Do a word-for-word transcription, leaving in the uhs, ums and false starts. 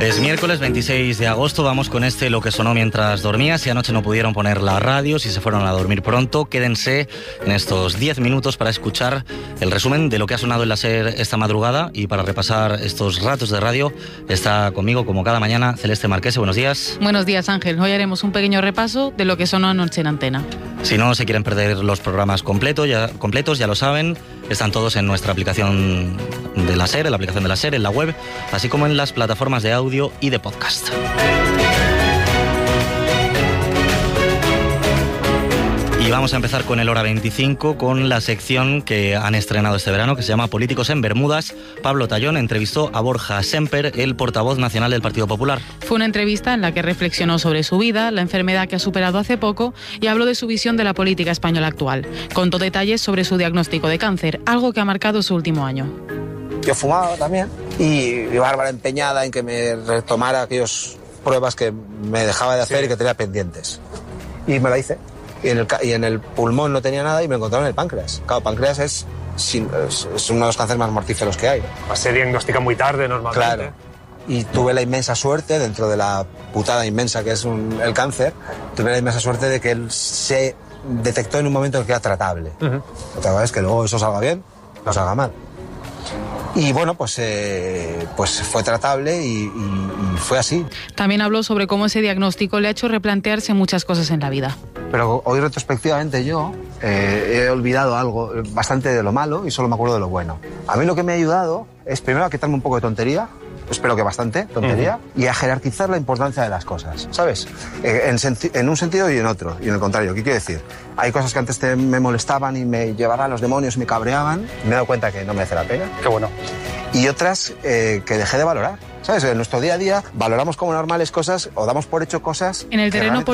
Es miércoles veintiséis de agosto, vamos con este Lo que sonó mientras dormías. Si anoche no pudieron poner la radio, si se fueron a dormir pronto, quédense en estos diez minutos para escuchar el resumen de lo que ha sonado en la SER esta madrugada. Y para repasar estos ratos de radio está conmigo, como cada mañana, Celeste Marquese. Buenos días. Buenos días, Ángel. Hoy haremos un pequeño repaso de lo que sonó anoche en antena. Si no se quieren perder los programas completos, ya, completos, ya lo saben, están todos en nuestra aplicación de la SER, en la aplicación de la SER, en la web, así como en las plataformas de audio y de podcast. Y vamos a empezar con el Hora veinticinco, con la sección que han estrenado este verano, que se llama Políticos en Bermudas. Pablo Tallón entrevistó a Borja Semper, el portavoz nacional del Partido Popular. Fue una entrevista en la que reflexionó sobre su vida, la enfermedad que ha superado hace poco, y habló de su visión de la política española actual. Contó detalles sobre su diagnóstico de cáncer, algo que ha marcado su último año. Yo fumaba también, y Bárbara empeñada en que me retomara aquellas pruebas que me dejaba de hacer, sí, y que tenía pendientes. Y me la hice. Y en, el, y en el pulmón no tenía nada y me encontraron el páncreas. Claro, páncreas es, es, es uno de los cánceres más mortíferos que hay. Se diagnostica muy tarde normalmente. Claro. Y tuve la inmensa suerte, dentro de la putada inmensa que es un, el cáncer, tuve la inmensa suerte de que él se detectó en un momento en que era tratable. Uh-huh. Otra vez que luego eso salga bien, no salga mal. Y bueno, pues, eh, pues fue tratable y, y, y fue así. También habló sobre cómo ese diagnóstico le ha hecho replantearse muchas cosas en la vida. Pero hoy retrospectivamente yo eh, he olvidado algo bastante de lo malo y solo me acuerdo de lo bueno. A mí lo que me ha ayudado es primero a quitarme un poco de tontería, espero que bastante tontería, uh-huh, y a jerarquizar la importancia de las cosas, ¿sabes? Eh, en, senti- en un sentido y en otro, y en el contrario. ¿Qué quiero decir? Hay cosas que antes te, me molestaban y me llevaban a los demonios y me cabreaban, me he dado cuenta que no merece la pena. Qué bueno. Y otras eh, que dejé de valorar. ¿Sabes? En nuestro día a día valoramos como normales cosas o damos por hecho cosas. En el terreno